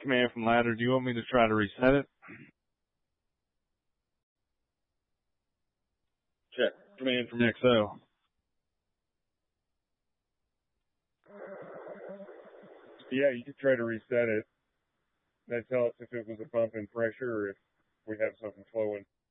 Command from ladder. Do you want me to try to reset it? Check. Command from XO. Yeah, you could try to reset it. That'd tell us if it was a bump in pressure or if we have something flowing.